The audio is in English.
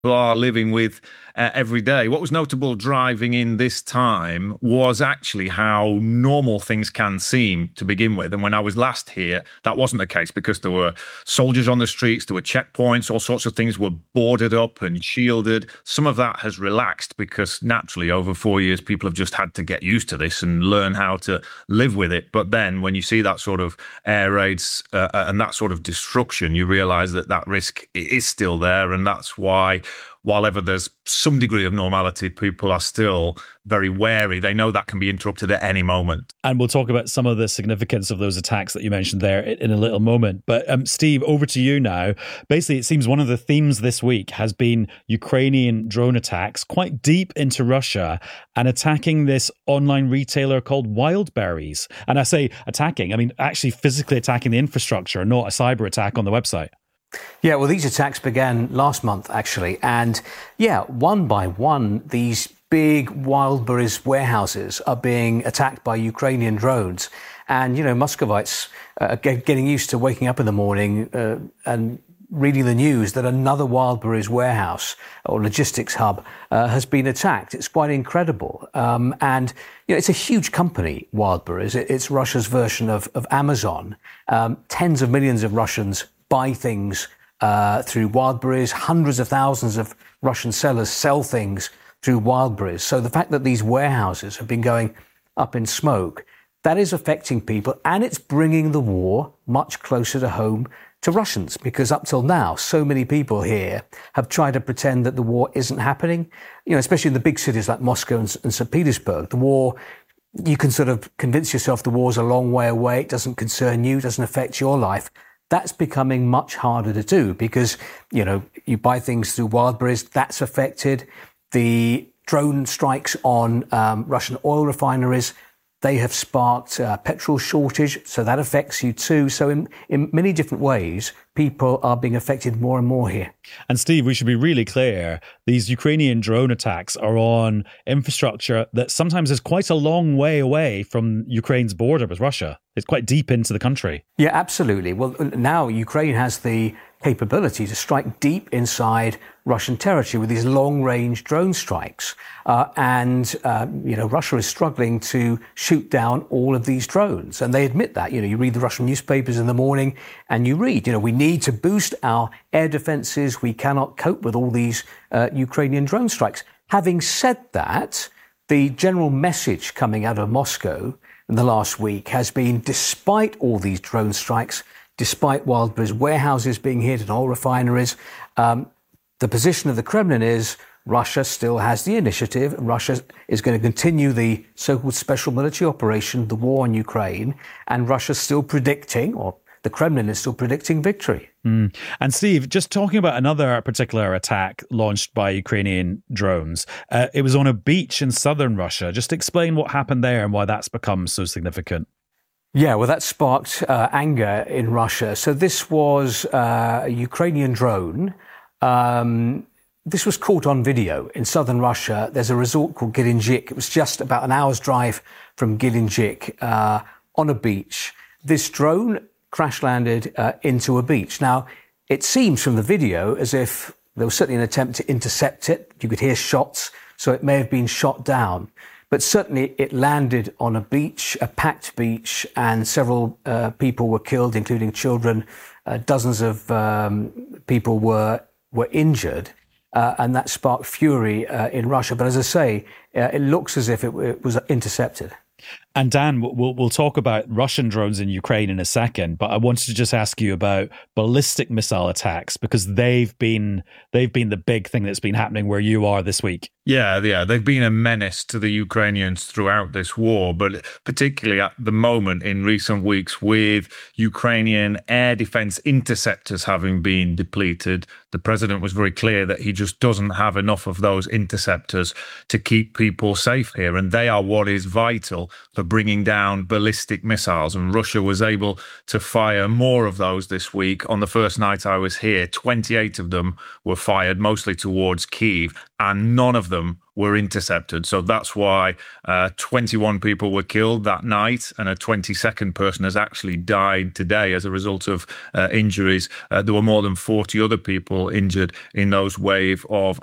are living with every day. What was notable driving in this time was actually how normal things can seem to begin with. And when I was last here, that wasn't the case because there were soldiers on the streets, there were checkpoints, all sorts of things were boarded up and shielded. Some of that has relaxed because naturally over 4 years, people have just had to get used to this and learn how to live with it. But then when you see that sort of air raids and that sort of destruction, you realize that that risk is still there. And that's why while ever there's some degree of normality, people are still very wary. They know that can be interrupted at any moment. And we'll talk about some of the significance of those attacks that you mentioned there in a little moment. But Steve, over to you now. Basically, it seems one of the themes this week has been Ukrainian drone attacks quite deep into Russia and attacking this online retailer called Wildberries. And I say attacking, I mean actually physically attacking the infrastructure, not a cyber attack on the website. Yeah, well, these attacks began last month, actually. And yeah, one by one, these big Wildberries warehouses are being attacked by Ukrainian drones. And, you know, Muscovites are getting used to waking up in the morning and reading the news that another Wildberries warehouse or logistics hub has been attacked. It's quite incredible. And, you know, it's a huge company, Wildberries. It's Russia's version of Amazon. Tens of millions of Russians buy things through Wildberries. Hundreds of thousands of Russian sellers sell things through Wildberries. So the fact that these warehouses have been going up in smoke, that is affecting people, and it's bringing the war much closer to home to Russians, because up till now, so many people here have tried to pretend that the war isn't happening. You know, especially in the big cities like Moscow and St. Petersburg, the war, you can sort of convince yourself the war's a long way away. It doesn't concern you, doesn't affect your life. That's becoming much harder to do because, you know, you buy things through Wildberries, that's affected. The drone strikes on Russian oil refineries, they have sparked petrol shortage, so that affects you too. So in many different ways, people are being affected more and more here. And Steve, we should be really clear. These Ukrainian drone attacks are on infrastructure that sometimes is quite a long way away from Ukraine's border with Russia. It's quite deep into the country. Yeah, absolutely. Well, now Ukraine has the capability to strike deep inside Russian territory with these long-range drone strikes. You know, Russia is struggling to shoot down all of these drones. And they admit that. You know, you read the Russian newspapers in the morning and you read, you know, we need to boost our air defenses. We cannot cope with all these Ukrainian drone strikes. Having said that, the general message coming out of Moscow in the last week has been, despite all these drone strikes, despite Wildberries warehouses being hit and oil refineries, the position of the Kremlin is Russia still has the initiative. Russia is going to continue the so-called special military operation, the war on Ukraine, and Russia's still predicting, or the Kremlin is still predicting, victory. And Steve, just talking about another particular attack launched by Ukrainian drones, it was on a beach in southern Russia. Just explain what happened there and why that's become so significant. Yeah, well, that sparked anger in Russia. So this was a Ukrainian drone. This was caught on video in southern Russia. There's a resort called Gelendzhik. It was just about an hour's drive from Gelendzhik on a beach. This drone crash landed into a beach. Now, it seems from the video as if there was certainly an attempt to intercept it. You could hear shots, so it may have been shot down. But certainly it landed on a beach, a packed beach, and several people were killed, including children. Dozens of people were injured, and that sparked fury in Russia. But as I say, it looks as if it was intercepted. And Dan, we'll talk about Russian drones in Ukraine in a second, but I wanted to just ask you about ballistic missile attacks, because they've been the big thing that's been happening where you are this week. Yeah, they've been a menace to the Ukrainians throughout this war, but particularly at the moment in recent weeks with Ukrainian air defense interceptors having been depleted. The president was very clear that he just doesn't have enough of those interceptors to keep people safe here, and they are what is vital for bringing down ballistic missiles. And Russia was able to fire more of those this week. On the first night I was here, 28 of them were fired, mostly towards Kyiv, and none of them were intercepted. So that's why 21 people were killed that night, and a 22nd person has actually died today as a result of injuries. There were more than 40 other people injured in those wave of